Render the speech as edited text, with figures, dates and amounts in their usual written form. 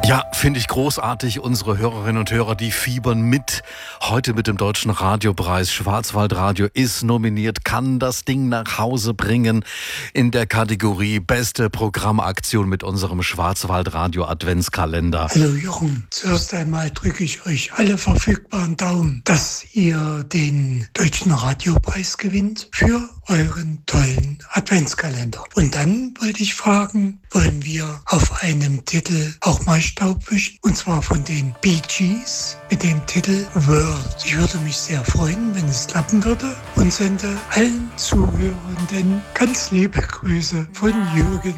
Ja, finde ich großartig. Unsere Hörerinnen und Hörer, die fiebern mit. Heute mit dem Deutschen Radiopreis. Schwarzwaldradio ist nominiert, kann das Ding nach Hause bringen in der Kategorie Beste Programmaktion mit unserem Schwarzwaldradio Adventskalender. Hallo Jochen, zuerst einmal drücke ich euch alle verfügbaren Daumen, dass ihr den Deutschen Radiopreis gewinnt für euren tollen Adventskalender. Und dann wollte ich fragen, wollen wir auf einem Titel auch mal Staub wischen? Und zwar von den Bee Gees mit dem Titel World. Ich würde mich sehr freuen, wenn es klappen würde, und sende allen Zuhörenden ganz liebe Grüße von Jürgen.